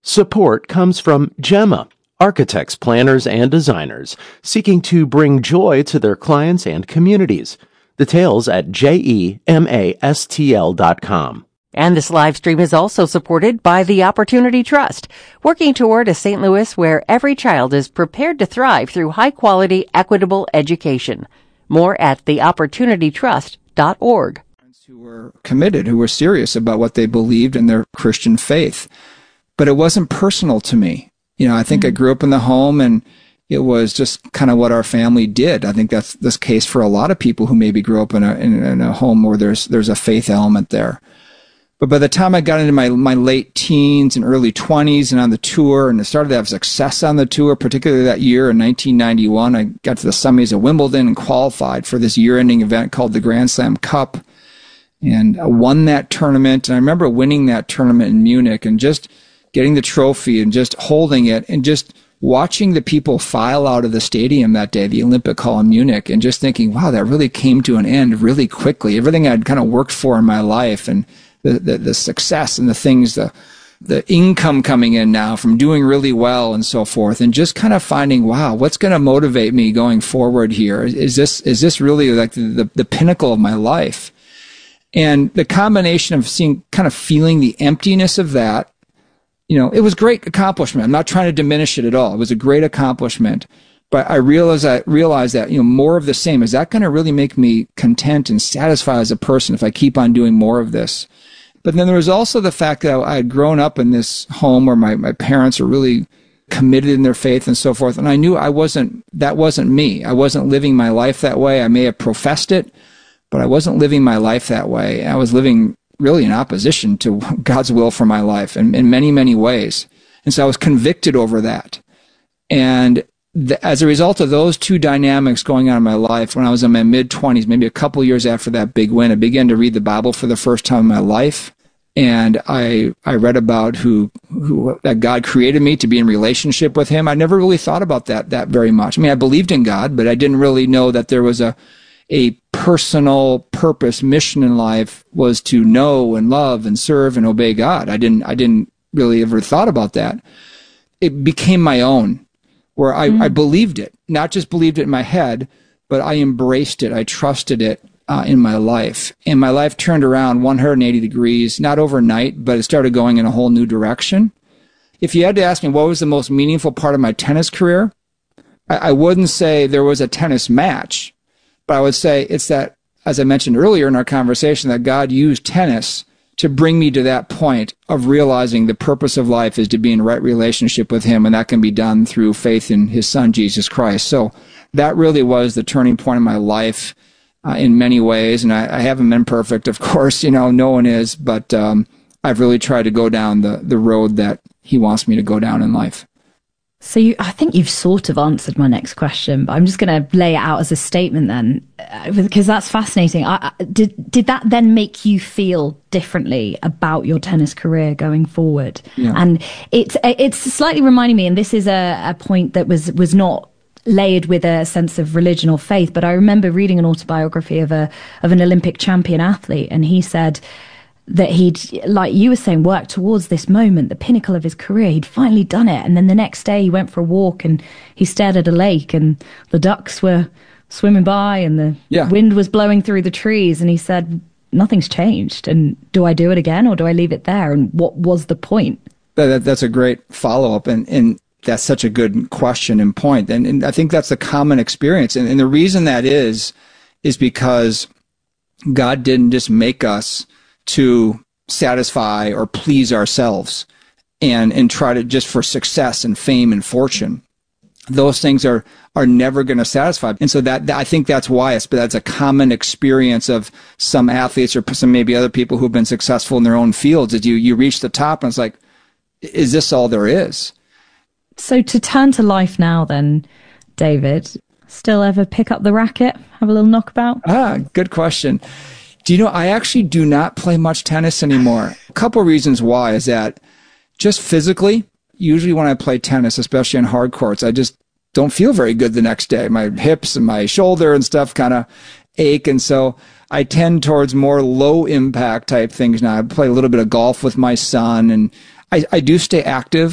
Support comes from Gemma, architects, planners, and designers seeking to bring joy to their clients and communities. Details at GEMASTL.com. And this live stream is also supported by the Opportunity Trust, working toward a St. Louis where every child is prepared to thrive through high-quality, equitable education. More at theopportunitytrust.org. Who were committed, who were serious about what they believed in their Christian faith. But it wasn't personal to me. I think I grew up in the home, and it was just kind of what our family did. I think that's the case for a lot of people who maybe grew up in a home where there's a faith element there. But by the time I got into my late teens and early 20s and on the tour, and I started to have success on the tour, particularly that year in 1991, I got to the semis of Wimbledon and qualified for this year-ending event called the Grand Slam Cup. And I won that tournament. And I remember winning that tournament in Munich and just getting the trophy and just holding it and just watching the people file out of the stadium that day, the Olympic Hall in Munich, and just thinking, wow, that really came to an end really quickly. Everything I'd kind of worked for in my life, and the success and the things, the income coming in now from doing really well and so forth, and just kind of finding, wow, what's going to motivate me going forward here? Is this really like the pinnacle of my life? And the combination of feeling the emptiness of that, it was a great accomplishment. I'm not trying to diminish it at all. It was a great accomplishment. But I realized that, more of the same, is that going to really make me content and satisfied as a person if I keep on doing more of this? But then there was also the fact that I had grown up in this home where my parents are really committed in their faith and so forth. And I knew that wasn't me. I wasn't living my life that way. I may have professed it, but I wasn't living my life that way. I was living really in opposition to God's will for my life in many, many ways. And so I was convicted over that. And as a result of those two dynamics going on in my life, when I was in my mid-20s, maybe a couple years after that big win, I began to read the Bible for the first time in my life. And I read about that God created me to be in relationship with Him. I never really thought about that very much. I mean, I believed in God, but I didn't really know that there was a personal purpose, mission in life was to know and love and serve and obey God. I didn't really ever thought about that. It became my own, where I believed it, not just believed it in my head, but I embraced it. I trusted it in my life. And my life turned around 180 degrees, not overnight, but it started going in a whole new direction. If you had to ask me what was the most meaningful part of my tennis career, I wouldn't say there was a tennis match, but I would say it's that, as I mentioned earlier in our conversation, that God used tennis to bring me to that point of realizing the purpose of life is to be in right relationship with Him, and that can be done through faith in His Son, Jesus Christ. So that really was the turning point in my life in many ways, and I haven't been perfect, of course, no one is, but I've really tried to go down the road that He wants me to go down in life. So I think you've sort of answered my next question, but I'm just going to lay it out as a statement then, because that's fascinating. Did that then make you feel differently about your tennis career going forward? Yeah. And it's slightly reminding me, and this is a point that was not layered with a sense of religion or faith, but I remember reading an autobiography of an Olympic champion athlete, and he said that he'd, like you were saying, worked towards this moment, the pinnacle of his career. He'd finally done it. And then the next day he went for a walk and he stared at a lake and the ducks were swimming by and the wind was blowing through the trees. And he said, nothing's changed. And do I do it again or do I leave it there? And what was the point? That's a great follow-up. And that's such a good question and point. And I think that's a common experience. And the reason that is because God didn't just make us to satisfy or please ourselves and try to just for success and fame and fortune. Those things are never going to satisfy. And so that I think that's why that's a common experience of some athletes or some maybe other people who've been successful in their own fields, is you reach the top and it's like, is this all there is? So to turn to life now then, David, still ever pick up the racket, have a little knockabout? Good question. Do you know, I actually do not play much tennis anymore. A couple of reasons why is that just physically, usually when I play tennis, especially on hard courts, I just don't feel very good the next day. My hips and my shoulder and stuff kind of ache. And so I tend towards more low impact type things now. I play a little bit of golf with my son, and I do stay active.